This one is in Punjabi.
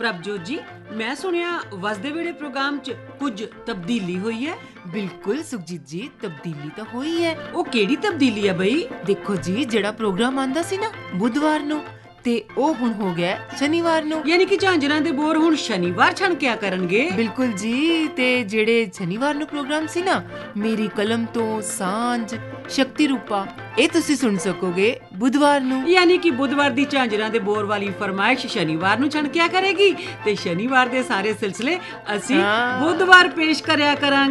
ਪ੍ਰਭਜੋਤ ਜੀ, ਮੈਂ ਸੁਣਿਆ ਵਸਦੇ ਵੇਲੇ ਪ੍ਰੋਗਰਾਮ 'ਚ ਕੁਝ ਤਬਦੀਲੀ ਹੋਈ ਹੈ। ਬਿਲਕੁਲ ਸੁਖਜੀਤ ਜੀ, ਤਬਦੀਲੀ ਤਾਂ ਹੋਈ ਹੈ। ਉਹ ਕਿਹੜੀ ਤਬਦੀਲੀ ਹੈ ਬਈ? ਦੇਖੋ ਜੀ, ਜਿਹੜਾ ਪ੍ਰੋਗਰਾਮ ਆਂਦਾ ਸੀ ਨਾ ਬੁੱਧਵਾਰ ਨੂੰ, ਤੇ ਉਹ ਹੁਣ ਹੋ ਗਿਆ ਸ਼ਨੀਵਾਰ ਨੂੰ। ਯਾਨੀ ਕਿ ਝਾਂਜਰਾਂ ਦੇ ਬੋਰ ਹੁਣ ਸ਼ਨੀਵਾਰ ਛਣਕਿਆ ਕਰਨਗੇ। ਬਿਲਕੁਲ ਜੀ। ਤੇ ਜਿਹੜੇ ਸ਼ਨੀਵਾਰ ਨੂੰ ਪ੍ਰੋਗਰਾਮ ਸੀ ਨਾ, ਮੇਰੀ ਕਲਮ ਤੋਂ ਸਾਂਝ, ਸ਼ਕਤੀ ਰੂਪਾ, ਇਹ ਤੁਸੀਂ ਸੁਣ ਸਕੋਗੇ ਬੁੱਧਵਾਰ ਨੂੰ। ਯਾਨੀ ਕਿ ਬੁੱਧਵਾਰ ਦੀ ਝਾਂਜਰਾਂ ਦੇ ਬੋਰ ਵਾਲੀ ਫਰਮਾਇਸ਼ ਸ਼ਨੀਵਾਰ ਨੂੰ ਛਣਕਿਆ ਕਰੇਗੀ ਤੇ ਸ਼ਨੀਵਾਰ ਦੇ ਸਾਰੇ ਸਿਲਸਿਲੇ ਅਸੀਂ ਬੁੱਧਵਾਰ ਪੇਸ਼ ਕਰਿਆ ਕਰਾਂਗੇ।